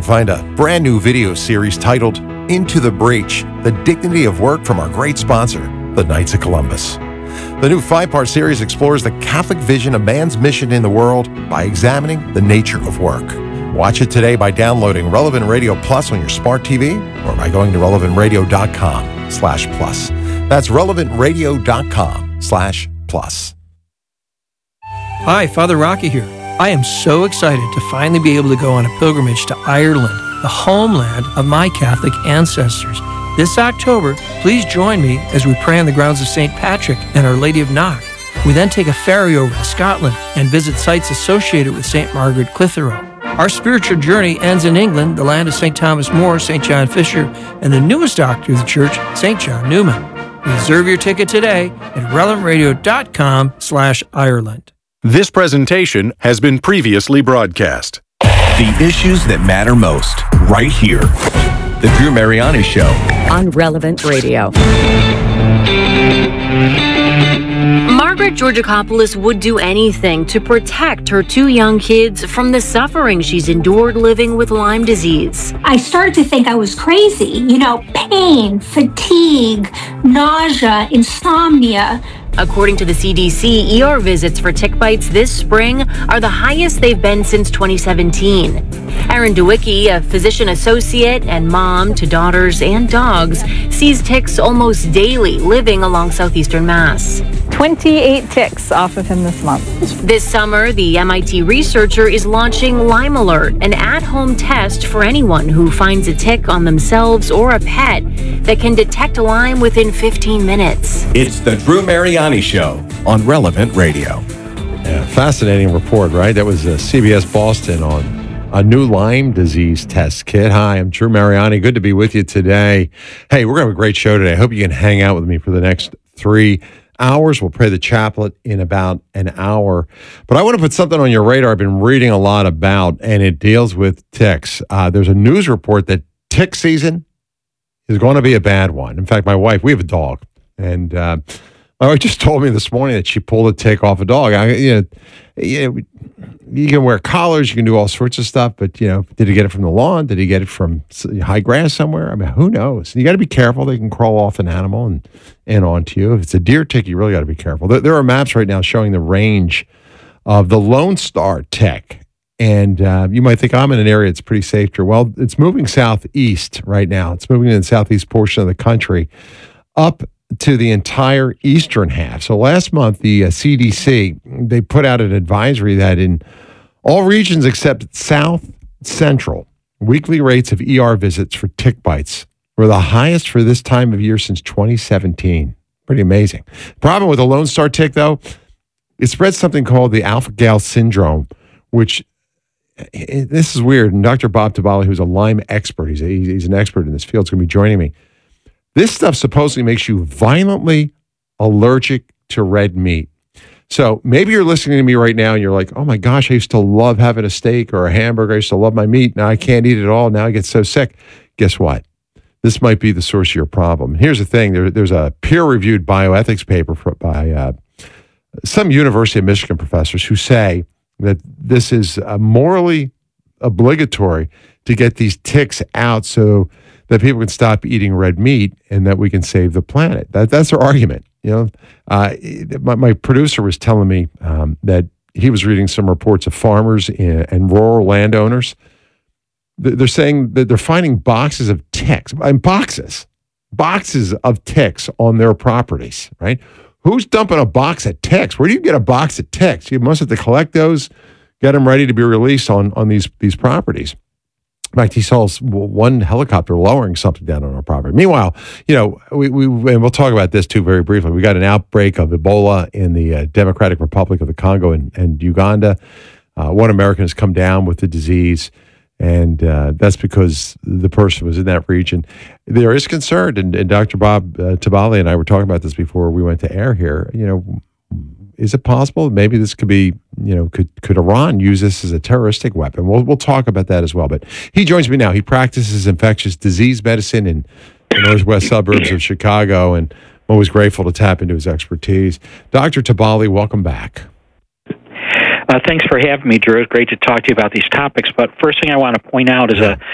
find a brand new video series titled Into the Breach, The Dignity of Work from our great sponsor, the Knights of Columbus. The new 5-part series explores the Catholic vision of man's mission in the world by examining the nature of work. Watch it today by downloading Relevant Radio Plus on your smart TV or by going to relevantradio.com/plus. That's relevantradio.com/plus. Hi, Father Rocky here. I am so excited to finally be able to go on a pilgrimage to Ireland, the homeland of my Catholic ancestors. This October, please join me as we pray on the grounds of St. Patrick and Our Lady of Knock. We then take a ferry over to Scotland and visit sites associated with St. Margaret Clitheroe. Our spiritual journey ends in England, the land of St. Thomas More, St. John Fisher, and the newest doctor of the church, St. John Newman. Reserve your ticket today at relevantradio.com/Ireland. This presentation has been previously broadcast. The issues that matter most, right here. The Drew Mariani Show on Relevant Radio. Margaret Georgakopoulos would do anything to protect her 2 young kids from the suffering she's endured living with Lyme disease. I started to think I was crazy. Pain, fatigue, nausea, insomnia. According to the CDC, ER visits for tick bites this spring are the highest they've been since 2017. Erin Dewicki, a physician associate and mom to daughters and dogs, sees ticks almost daily living along southeastern Mass. 28 ticks off of him this month. This summer, the MIT researcher is launching Lyme Alert, an at-home test for anyone who finds a tick on themselves or a pet that can detect Lyme within 15 minutes. It's the Drew Mariani Show on Relevant Radio. Yeah, fascinating report, right? That was CBS Boston on a new Lyme disease test kit. Hi, I'm Drew Mariani. Good to be with you today. Hey, we're going to have a great show today. I hope you can hang out with me for the next 3 hours. We'll pray the chaplet in about an hour. But I want to put something on your radar I've been reading a lot about, and it deals with ticks. There's a news report that tick season is going to be a bad one. In fact, my wife, we have a dog, and my wife just told me this morning that she pulled a tick off a dog. You can wear collars, you can do all sorts of stuff, but, did he get it from the lawn? Did he get it from high grass somewhere? I mean, who knows? You got to be careful. They can crawl off an animal and onto you. If it's a deer tick, you really got to be careful. There are maps right now showing the range of the Lone Star tick. And you might think I'm in an area that's pretty safe here. Well, it's moving southeast right now. It's moving in the southeast portion of the country up to the entire eastern half. So last month, the CDC, they put out an advisory that in all regions except South Central, weekly rates of ER visits for tick bites were the highest for this time of year since 2017. Pretty amazing. Problem with the Lone Star tick, though, it spreads something called the alpha-gal syndrome, which, this is weird. And Dr. Bob Tabali, who's a Lyme expert, he's an expert in this field, is going to be joining me. This stuff supposedly makes you violently allergic to red meat. So maybe you're listening to me right now and you're like, oh my gosh, I used to love having a steak or a hamburger. I used to love my meat. Now I can't eat it all. Now I get so sick. Guess what? This might be the source of your problem. Here's the thing. There's a peer-reviewed bioethics paper by some University of Michigan professors who say that this is morally obligatory to get these ticks out so that people can stop eating red meat and that we can save the planet. That's their argument. My producer was telling me that he was reading some reports of farmers and rural landowners. They're saying that they're finding boxes of ticks, boxes of ticks on their properties, right? Who's dumping a box of ticks? Where do you get a box of ticks? You must have to collect those, get them ready to be released on these properties. In fact, he saw one helicopter lowering something down on our property. Meanwhile, and we'll talk about this too very briefly. We got an outbreak of Ebola in the Democratic Republic of the Congo and Uganda. One American has come down with the disease, and that's because the person was in that region. There is concern, and Dr. Bob Tabali and I were talking about this before we went to air here. Is it possible maybe this could be, could Iran use this as a terroristic weapon? We'll talk about that as well. But he joins me now. He practices infectious disease medicine in the northwest suburbs of Chicago, and I'm always grateful to tap into his expertise. Dr. Tabali, welcome back. Thanks for having me, Drew. It's great to talk to you about these topics. But first thing I want to point out is